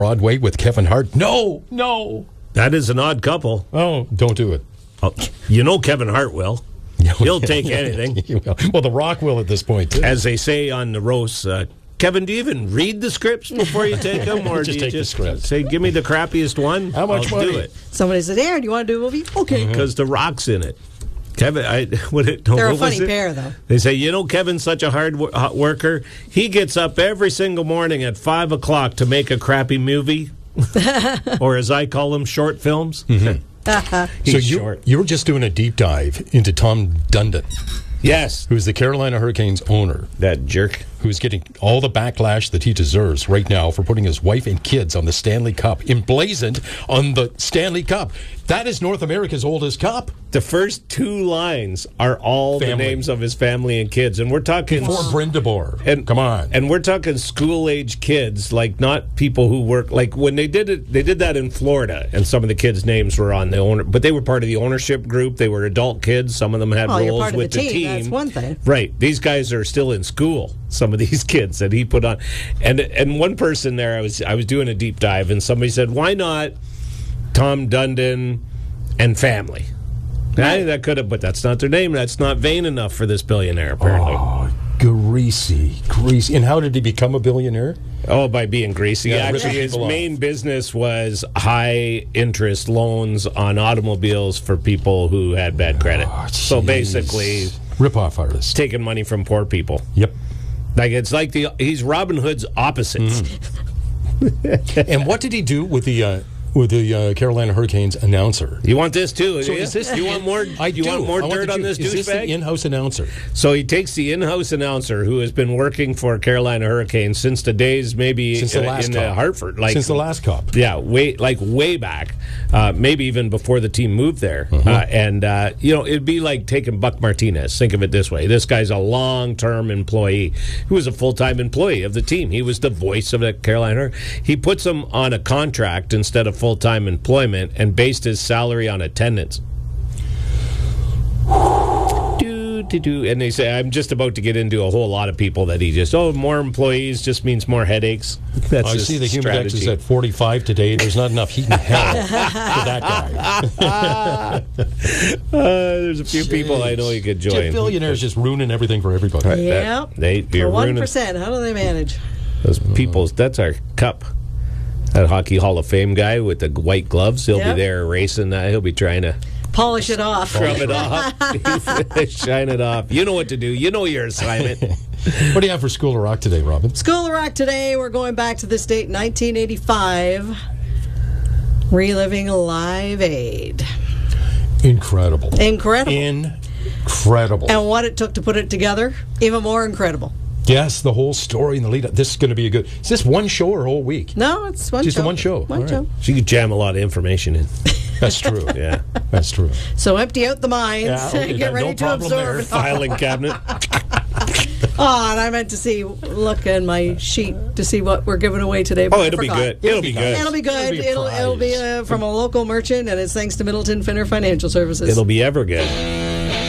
Broadway with Kevin Hart. No. That is an odd couple. Oh, don't do it. Oh, Kevin Hart will. He'll take anything. Well, The Rock will at this point, too. As they say on the roast, Kevin, do you even read the scripts before you take them? Or Just do you take the script. say, give me the crappiest one? How much I'll money? do it. Somebody said, Aaron, do you want to do a movie? Okay. Because The Rock's in it. Kevin, They're a funny pair, though. They say, Kevin's such a hard worker. He gets up every single morning at 5 o'clock to make a crappy movie, or as I call them, short films. He's short. You were just doing a deep dive into Tom Dundon, Yes, who's the Carolina Hurricanes owner, that jerk. who's getting all the backlash that he deserves right now for putting his wife and kids on the Stanley Cup, emblazoned on the Stanley Cup. That is North America's oldest cup. The first two lines are all Family. the names of his family and kids, and we're talking Before Brindabor. And Come on. and we're talking school-age kids, like not people who work. Like when they did it, they did that in Florida, and some of the kids' names were on the owner, but they were part of the ownership group. They were adult kids. Some of them had Well, you're roles part of with the team. That's one thing. Right? These guys are still in school. Some of these kids that he put on, and one person there, I was doing a deep dive, and somebody said, "Why not Tom Dundon and family?" That could have, but that's not their name. That's not vain enough for this billionaire, apparently. Oh, greasy. And how did he become a billionaire? Oh, by being greasy. Yeah, Actually, ripping his people main business was high-interest loans on automobiles for people who had bad credit. Oh, So jeez. basically, Rip-off artist. taking money from poor people. Yep. Like it's like he's Robin Hood's opposites. And what did he do with the Carolina Hurricanes announcer? You want this too? So do you? is this? You want more? I want more dirt on this Is this the douchebag? in-house announcer? So he takes the in-house announcer who has been working for Carolina Hurricanes since the days maybe Since the last in cup. Hartford, Since the last cup. Yeah, way back, maybe even before the team moved there. And it'd be like taking Buck Martinez. Think of it this way: this guy's a long-term employee who was a full-time employee of the team. He was the voice of the Carolina Hurricanes. He puts him on a contract instead of full-time employment and based his salary on attendance. And they say, I'm just about to get into a whole lot of people that he just, more employees just means more headaches. That's I his see the Humidex strategy. is at 45 today. There's not enough heat in hell for that guy. There's a few people I know you could join. Billionaires just ruining everything for everybody. Right. Yeah. You're The ruining 1%. How do they manage? those people. That's our cup. That Hockey Hall of Fame guy with the white gloves, he'll Yep. be there racing. He'll be trying to Polish it off. rub it off, shine it off. You know what to do. You know your assignment. What do you have for School of Rock today, Robin? School of Rock today, we're going back to this date, 1985. Reliving Live Aid. Incredible. Incredible. Incredible. And what it took to put it together, even more incredible. Yes, the whole story and the lead up. This is going to be a good. Is this one show or a whole week? No, it's one Just show. the one show. One All show. right. So you could jam a lot of information in. That's true. Yeah. That's true. So empty out the minds. Yeah, okay, Get ready no to problem absorb there. it all. Filing cabinet. Oh, and I meant to look in my sheet to see what we're giving away today. But Oh, I it'll be forgot. good. It'll be good. It'll be good. It'll be a It'll be prize. from a local merchant, and it's thanks to Middleton Finner Financial Services. It'll be ever good.